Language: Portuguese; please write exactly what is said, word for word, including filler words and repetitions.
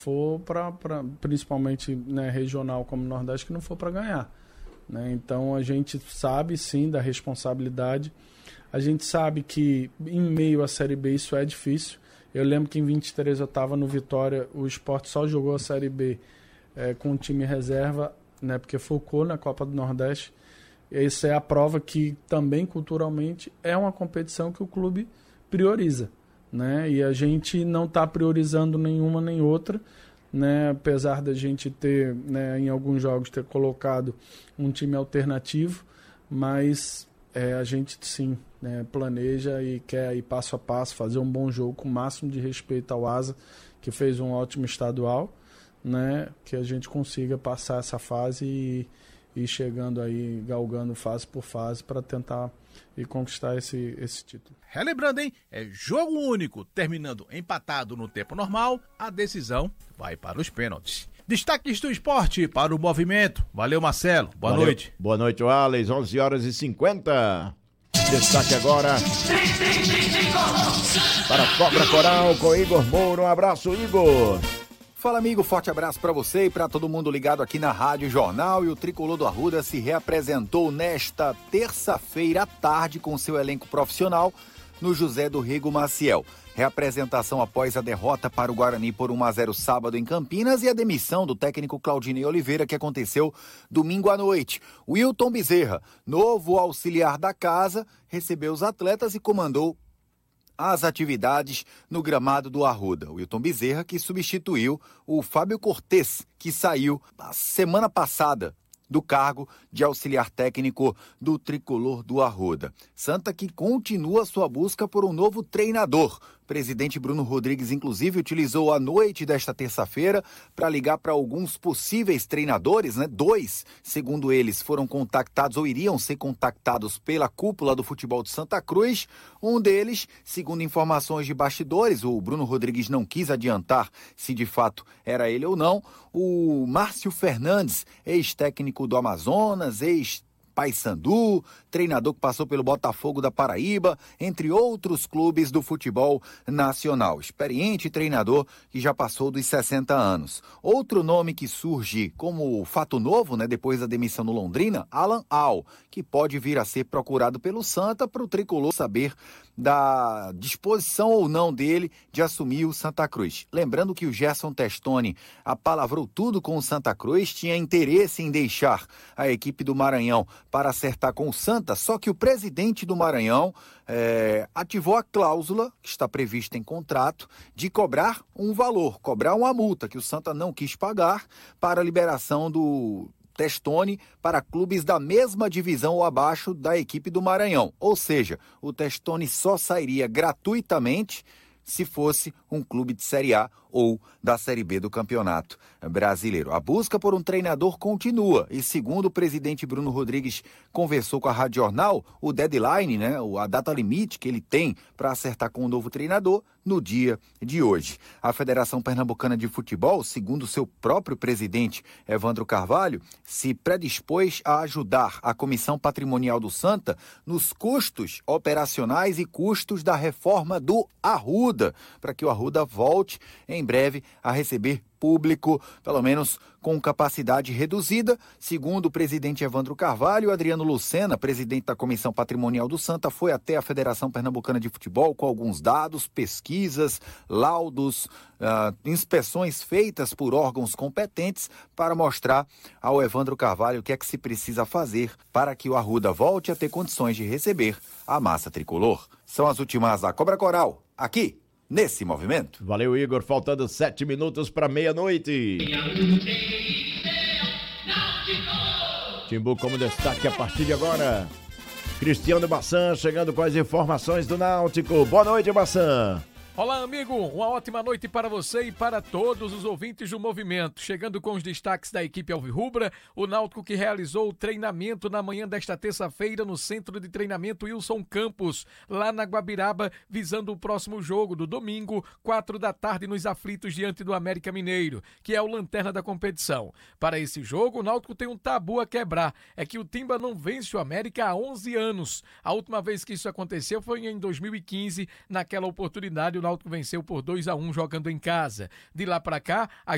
for para, principalmente, né, regional como Nordeste, que não for para ganhar, né? Então a gente sabe sim da responsabilidade, a gente sabe que em meio à Série B isso é difícil. Eu lembro que em vinte e três eu estava no Vitória, o Sport só jogou a Série B é, com o time reserva, né, porque focou na Copa do Nordeste. Essa é a prova que também culturalmente é uma competição que o clube prioriza, né? E a gente não está priorizando nenhuma nem outra, né? Apesar da gente ter, né, em alguns jogos ter colocado um time alternativo, mas é, a gente sim, né, planeja e quer ir passo a passo, fazer um bom jogo com o máximo de respeito ao Asa, que fez um ótimo estadual, né? Que a gente consiga passar essa fase e ir chegando aí, galgando fase por fase para tentar e conquistar esse, esse título. Relembrando, hein? É jogo único, terminando empatado no tempo normal, a decisão vai para os pênaltis. Destaques do esporte para o movimento. Valeu, Marcelo. Boa Valeu. noite. Boa noite, Alex. onze horas e cinquenta. Destaque agora para a Cobra Coral com Igor Moura. Um abraço, Igor. Fala, amigo, forte abraço para você e para todo mundo ligado aqui na Rádio Jornal. E o Tricolor do Arruda se reapresentou nesta terça-feira à tarde com seu elenco profissional no José do Rego Maciel. Reapresentação após a derrota para o Guarani por um a zero sábado em Campinas e a demissão do técnico Claudinei Oliveira, que aconteceu domingo à noite. Wilton Bezerra, novo auxiliar da casa, recebeu os atletas e comandou as atividades no gramado do Arruda. O Wilton Bezerra, que substituiu o Fábio Cortes, que saiu na semana passada do cargo de auxiliar técnico do Tricolor do Arruda. Santa que continua sua busca por um novo treinador. O presidente Bruno Rodrigues, inclusive, utilizou a noite desta terça-feira para ligar para alguns possíveis treinadores, né? Dois, segundo eles, foram contactados ou iriam ser contactados pela cúpula do futebol de Santa Cruz. Um deles, segundo informações de bastidores, o Bruno Rodrigues não quis adiantar se de fato era ele ou não, o Márcio Fernandes, ex-técnico do Amazonas, ex Paysandu, treinador que passou pelo Botafogo da Paraíba, entre outros clubes do futebol nacional. Experiente treinador que já passou dos sessenta anos. Outro nome que surge como fato novo, né, depois da demissão no Londrina, Alan Al, que pode vir a ser procurado pelo Santa para o Tricolor saber da disposição ou não dele de assumir o Santa Cruz. Lembrando que o Gerson Testoni apalavrou tudo com o Santa Cruz, tinha interesse em deixar a equipe do Maranhão para acertar com o Santa, só que o presidente do Maranhão é, ativou a cláusula, que está prevista em contrato, de cobrar um valor, cobrar uma multa que o Santa não quis pagar para a liberação do Testoni para clubes da mesma divisão ou abaixo da equipe do Maranhão. Ou seja, o Testoni só sairia gratuitamente se fosse um clube de Série A ou da Série B do Campeonato Brasileiro. A busca por um treinador continua e, segundo o presidente Bruno Rodrigues conversou com a Rádio Jornal, o deadline, né, a data limite que ele tem para acertar com o novo treinador no dia de hoje. A Federação Pernambucana de Futebol, segundo seu próprio presidente Evandro Carvalho, se predispôs a ajudar a Comissão Patrimonial do Santa nos custos operacionais e custos da reforma do Arruda, para que o Arruda volte em breve a receber público, pelo menos com capacidade reduzida. Segundo o presidente Evandro Carvalho, Adriano Lucena, presidente da Comissão Patrimonial do Santa, foi até a Federação Pernambucana de Futebol com alguns dados, pesquisas, laudos, uh, inspeções feitas por órgãos competentes para mostrar ao Evandro Carvalho o que é que se precisa fazer para que o Arruda volte a ter condições de receber a massa tricolor. São as últimas da Cobra Coral, aqui nesse movimento. Valeu, Igor. Faltando sete minutos para meia-noite. Timbu como destaque a partir de agora. Cristiano Bassan chegando com as informações do Náutico. Boa noite, Bassan. Olá, amigo, uma ótima noite para você e para todos os ouvintes do movimento. Chegando com os destaques da equipe alvirrubra, o Náutico que realizou o treinamento na manhã desta terça-feira no Centro de Treinamento Wilson Campos, lá na Guabiraba, visando o próximo jogo do domingo, quatro da tarde, nos aflitos diante do América Mineiro, que é o lanterna da competição. Para esse jogo, o Náutico tem um tabu a quebrar, é que o Timba não vence o América há onze anos. A última vez que isso aconteceu foi em dois mil e quinze, naquela oportunidade o Náutico venceu por dois a um jogando em casa. De lá para cá, as